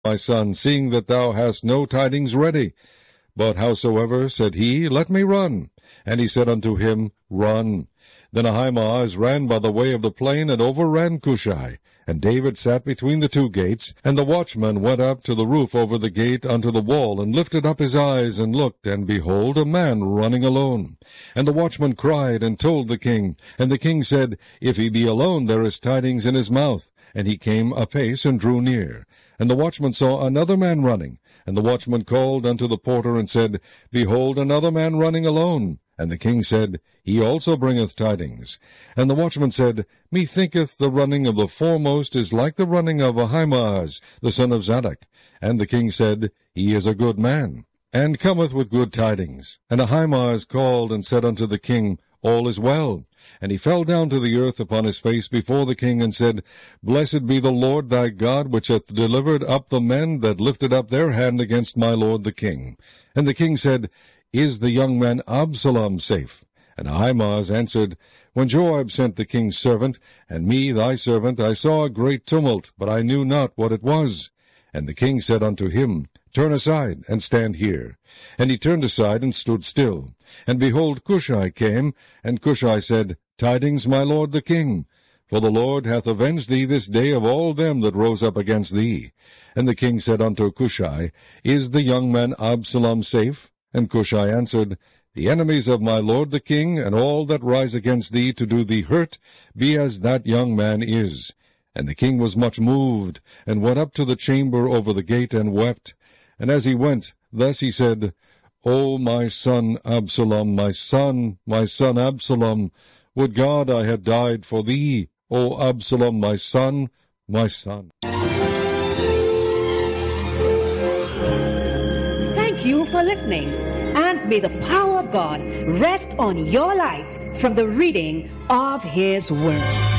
my son, seeing that thou hast no tidings ready? But howsoever, said he, let me run. And he said unto him, Run. Then Ahimaaz ran by the way of the plain, and overran Cushai. And David sat between the two gates, and the watchman went up to the roof over the gate unto the wall, and lifted up his eyes, and looked, and behold, a man running alone. And the watchman cried, and told the king. And the king said, If he be alone, there is tidings in his mouth. And he came apace, and drew near. And the watchman saw another man running. And the watchman called unto the porter, and said, Behold, another man running alone. And the king said, He also bringeth tidings. And the watchman said, Methinketh the running of the foremost is like the running of Ahimaaz, the son of Zadok. And the king said, He is a good man, and cometh with good tidings. And Ahimaaz called and said unto the king, All is well. And he fell down to the earth upon his face before the king, and said, Blessed be the Lord thy God, which hath delivered up the men that lifted up their hand against my lord the king. And the king said, Is the young man Absalom safe? And Ahimaaz answered, When Joab sent the king's servant, and me thy servant, I saw a great tumult, but I knew not what it was. And the king said unto him, Turn aside, and stand here. And he turned aside, and stood still. And behold, Cushai came, and Cushai said, Tidings, my lord the king. For the Lord hath avenged thee this day of all them that rose up against thee. And the king said unto Cushai, Is the young man Absalom safe? And Cushai answered, The enemies of my lord the king, and all that rise against thee to do thee hurt, be as that young man is. And the king was much moved, and went up to the chamber over the gate, and wept. And as he went, thus he said, O my son Absalom, my son Absalom, would God I had died for thee, O Absalom, my son, my son. Thank you for listening, and may the power of God rest on your life from the reading of His Word.